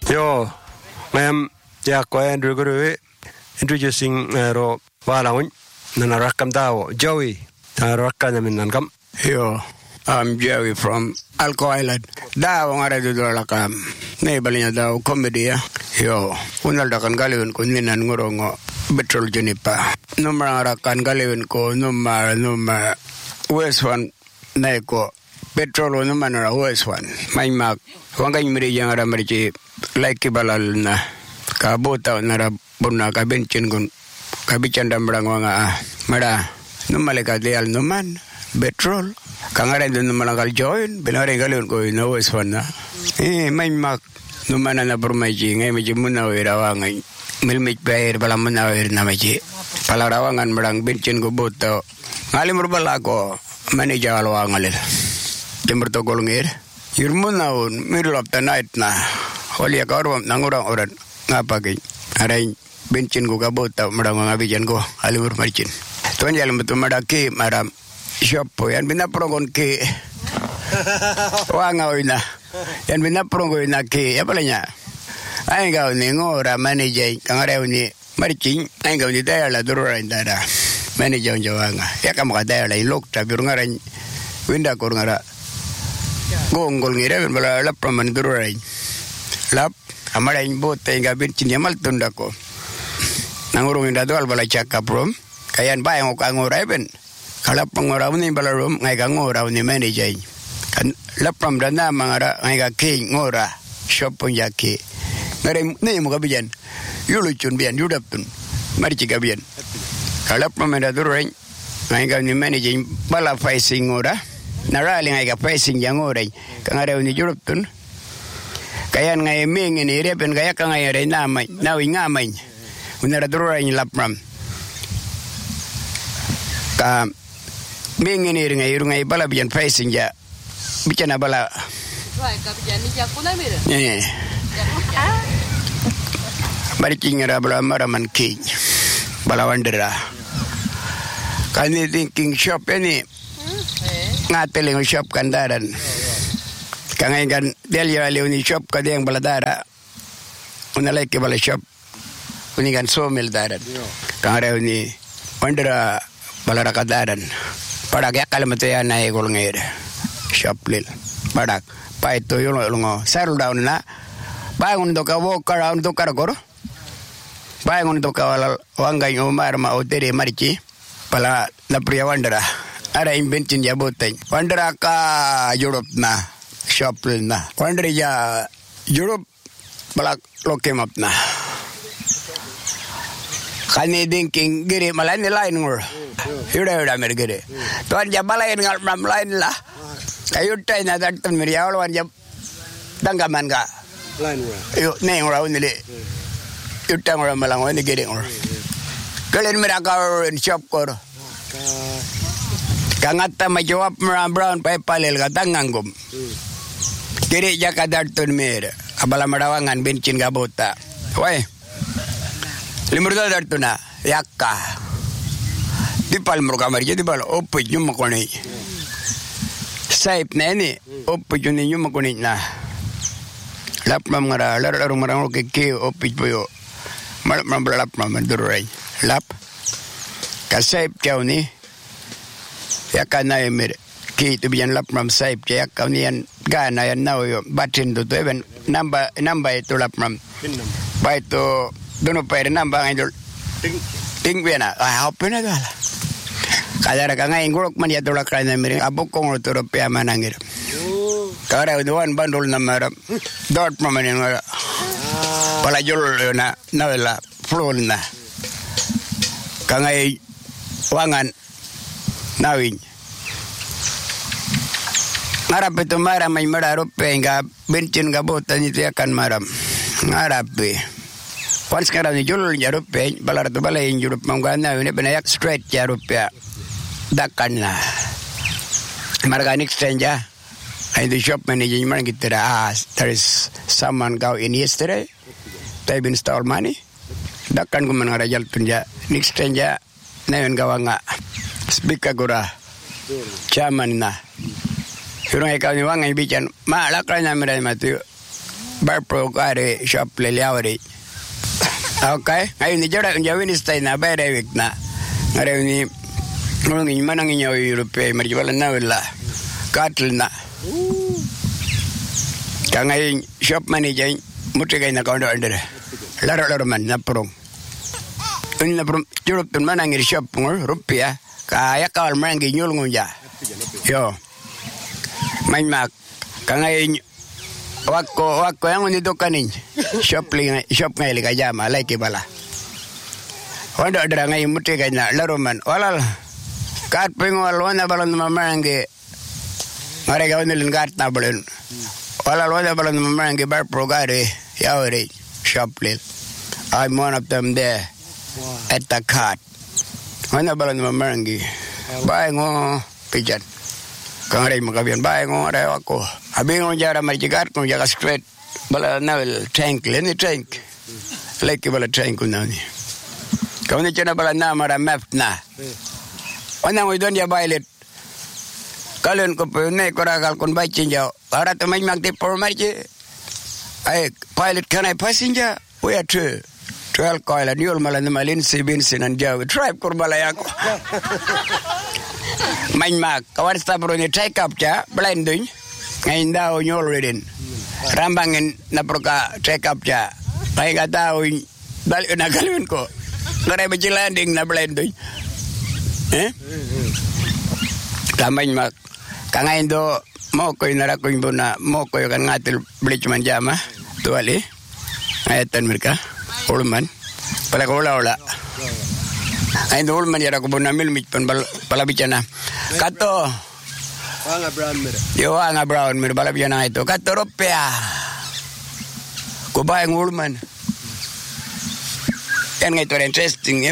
Yo, ya ko Andrew Guru introducing ro walangun na rakam daw Joey rakam namin kam. Yo, I'm Joey from Alco Island. Daw ang ara dito lakam. Naibalnya daw comedy ya. Yo, unal dakan galewin ko ninan ngorongo petrol jenipa. Numar arakan galewin ko numar West One naiko petrol numar na West One. May mak wangay miri yang ara mari like balal na kabota na rabona ka benchin gun kabican dambrang wanga mada numaleka dial numan petrol kangare dun numalakal join benare galun ko no West One na may mak numana na burmaji ngay medyo muna wirawangay milmik bayar bala muna wir na medyo palarawangan marang benchin ko boto ngalimur bala ko manager alwangalil timur to golungir yurmuna un middle of the night na Olia kaurwam nangurang orang ngapagay arain bencin ko kabota marang mga bijan ko alimur marcin tuan jalan betul madaki maram shop po yan binaprong ke wangaw na yan binaprong ko na ke ya pala niya ay gaw ni ngora manager kangarew ni marcin ay gaw ni daya la dururan dara manager ang jawanga ya kamaka daya la ilok tabi rungaran winda ko ngara gongol ngira bala lapram man dururan lap amara imbote nga bencin yamal tunda ko nangurung inda doal bala chaka prom kayan bayang ko ngora ben kala pangora ni bala rom ngai ka ngora ni manager kan lapram dana mangara ngai ka ke ngora shop pun yake ngare ni mo kabijan yulu chun bian yudapun mari ci kabijan kala pram inda dureng ngai ka ni manager bala facing ngora narali ngai ka facing yang ngora kangare ni yudapun kayan ngay mingin ni repen kaya ka ngay rin namay nawing ngamay unaradura yung lapram ka mingin ni rin ngay bala biyan facing ja biyan na bala bariking nga bala maraman king bala wandera kani thinking shop ini ngateling shop kandaran kangay kan delyo aliw ni shop kada yang baladara unalay ke bala shop unigan sawmill daran kangarew ni wandera balara kadaran padak yakal mataya na egol ngair shop lil padak pa ito yung settle down na bangun to ka walk around to karagor bangun to ka wangay umar ma otere marichi pala na priya wandera ara inventin jabotay wandera ka Europe na shop na wandera ya Europe balak lokem up na kani thinking giri malani line ngor yuda mergere tuan ja balain ngal mam line la kayutay na datun miriaw wan ja danggaman ka Line ngor yo ne ngor unile yutang ngor malang wan giri ngor kalen miraka shop kor kangata majawab brown pa palel ka tangangum kiri jaka dartun mir abala marawangan bencin gabota woi limur dartuna yakka dipal mur kamar jadi bal opo nyum koni saip neni opo juni nyum koni na lap mamara lar marang ke opo boyo mal lap mandurai lap ka saip kauni yakka na emir ki tu bian lap mam saip ya kaunian gana yan now yo batin to even number itu lap mam ba itu dono per number ngidol ting bena hopena dala kadara ka ngai ngurok man ya dolak kana mir abok kong to rupiah manangir kara uduan bandol namara dot mamanin ngara pala jol na nawela flon na kangai wangan nawin ngarap itu maram may mararupe nga bencin gabota nito yakan maram ngarape once kara ni jul jarupe balar to balay jurup mangana ini benayak straight jarupe dakan na marganik stranger ay the shop manager man kitira there is someone go in yesterday they been install money dakan ko man ngarajal tunja next stranger na yun gawa nga speaker gura chairman na Yung ikaw ni Wang ay bican, malakay na miray matu. Barpro kare shop le liawari. Okay, ngayon ni Jara unjawin istay na bere week na. Ngayon ni ngulungin manangin yaw Europe marjibala na wala. Katl na. Kangay shop manager mutigay na kaundo under. Laro man na prong. Unna prom Europe manangin shop ngor rupia kaya kawal mangi nyulngun ja. Yo. Main mak kangay wako yang unito kanin shop ngay liga jama like bala. Wanda dra ngay mutigay na laro man walal. Kat pingwal wana balon mamangi Marega onilin gat na balon. Wala wala balon mamangi bar progare yawri shoplil. I'm one of them there at the cart. Wana balon mamangi. Bae ngo pijan. Kangare magabian bae ngo are ako. Abi ngo jara marjigat ngo jaga straight bala navel tank leni tank. Like bala tank unani. Kauni chena bala na mara map na. Wana ngo don ya bailet. Kalian ko pune koragal kon bacin jauh. Ara teman magti pormarje. Ay pilot can I passenger? We are 12 coil and you'll malan malin sibin sinan jauh. Tribe kurbalayako. Main mag kawan stabro ni take up ja blending. Ngayon daw nyol rin. Rambangin na proka take up ja. Ay kataw dal na kalun ko. Ngare ba landing na blending. Tamain mag kangain do mo ko inara ko imbona mo ko kan ngatil bleach man jama tuali ayatan mereka ulman pala ko wala ay do ulman yara ko bona mil mit pan pala bicana kato anga brown mir bala bicana ito kato ropea ko ba ang ulman yan nga ito interesting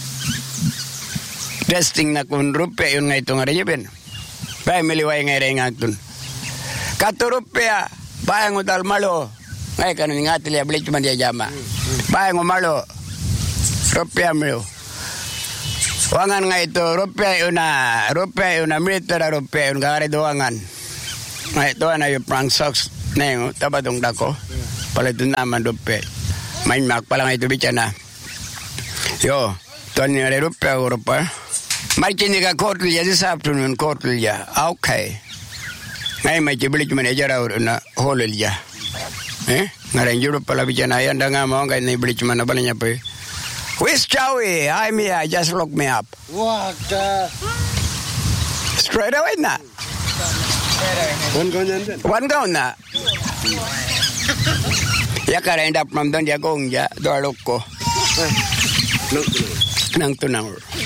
na kun ropea yun nga ito nga rin yun family way ngay rengatun. Katurupya, bayang udal malo. Ngay kanun ngatil ya beli cuma dia jama. Bayang malo. Rupya melo. Wangan ngay itu rupya una militer rupya una gare doangan. Ngay to na yung prank socks neng tabadong dako. Palit naman rupya. Main mak pala ngay itu bicana. Yo, ton ni rupya Europa. Marching ka kortulya this afternoon kortulya. Okay. Ngay may beli cuma aja na holilya. Ngaran Europe pala bicana yan nga mo ngay na beli cuma na balanya pa. Where's Joey? I'm here. Just look me up. What? Straight away na. One go na. Ya kara end up from don ya gong ya do loko. Nang tunang.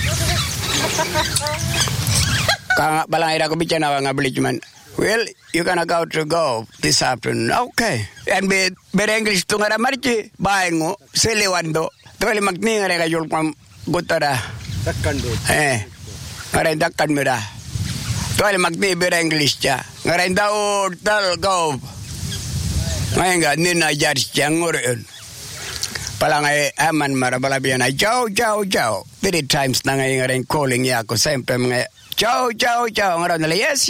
Kang balang ira ko bicana nga beli cuman. Well, you're gonna go this afternoon. Okay. And be English to ngara marchi baengo selewando. Tuwali magni ngara ka yul pam gutara. Dakkan do. Ngara dakkan mira. Tuwali magni be English cha. Ngara daw tal go. Ngayon nina jar changurin. Palang ay aman marabalabian ay ciao. 3 times na ngayon calling niya ako. Siyempre mga ciao. Ngayon nila, yes.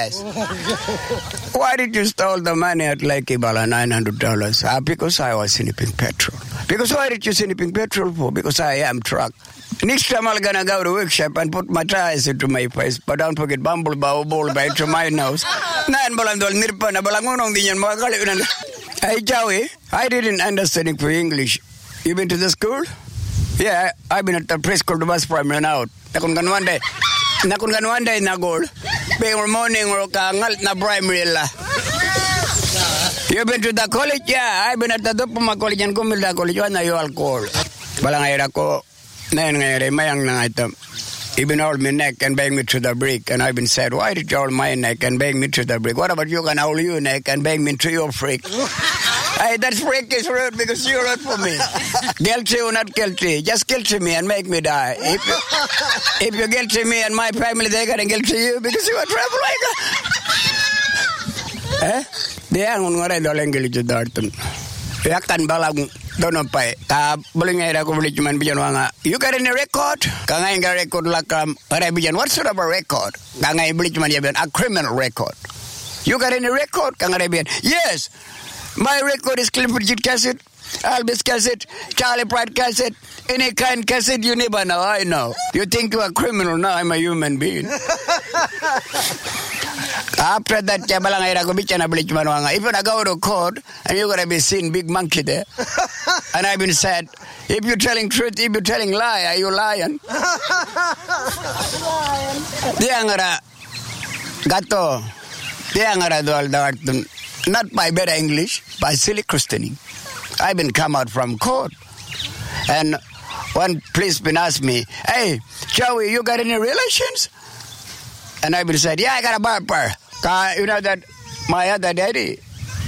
Why did you stole the money at Lake Ibala, $900? Because I was snipping petrol. Because why did you snipping petrol for? Because I am truck. Next time I'm gonna go to workshop and put my tires into my face. But don't forget ball by to my nose. Nan balang dol nirpa na balang unong din yan mga kaliunan. Hey Joey, I didn't understand for English. You been to the school? Yeah, I've been at the preschool to bus primary now. Nakun kan one day na goal. Bing morning or kangal na primary la. You been to the college? Yeah, I've been at the Dupuma College and Kumilda College. One you alcohol. Balang ayra ko na ngayre mayang na item. Even hold me neck and bang me to the brick. And I've been said, why did you hold my neck and bang me to the brick? What about you can hold your neck and bang me to your freak? Hey, that freak is rude because you rude for me. Guilty or not guilty? Just guilty me and make me die. If you guilty me and my family, they're going to guilty you because you are troublemaker. They are going to do to Darton. Yakan balang dono pa ka buling era ko beli cuman bijan wanga. You got any record? Kangai ga record lakam ara bijan what sort of a record? Kangai beli cuman dia bijan a criminal record. You got any record? Kangai bijan yes. My record is Clifford G cassette, Albus cassette, Charlie Pratt cassette, any kind cassette you never know, I know. You think you're a criminal, now I'm a human being. After that, if I go to court and you're going to be seeing big monkey there, and I've been said, if you're telling truth, if you're telling lie, are you lying? Not by better English, by silly Christianing. I've been come out from court. And one policeman asked me, hey, Joey, you got any relations? And I've been said, yeah, I got a barber. You know that my other daddy,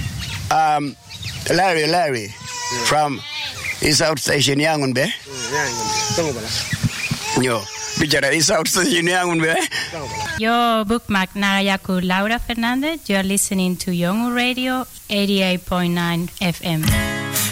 Larry, from East South Station, Yangonbe. Yo, bicara East South Station, Yangonbe. Yo, bookmark Narayaku Laura Fernandez. You're listening to Yongu Radio 88.9 FM.